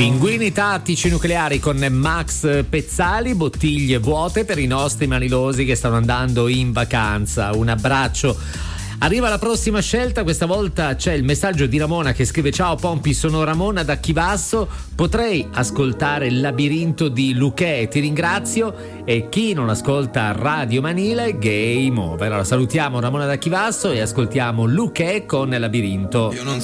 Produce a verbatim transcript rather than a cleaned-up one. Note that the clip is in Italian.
Pinguini tattici nucleari con Max Pezzali, bottiglie vuote per i nostri manilosi che stanno andando in vacanza. Un abbraccio. Arriva la prossima scelta, questa volta c'è il messaggio di Ramona che scrive: ciao Pompi, sono Ramona da Chivasso, potrei ascoltare il labirinto di Luché, ti ringrazio, e chi non ascolta Radio Manila game over. Allora salutiamo Ramona da Chivasso e ascoltiamo Luché con Labirinto. Io non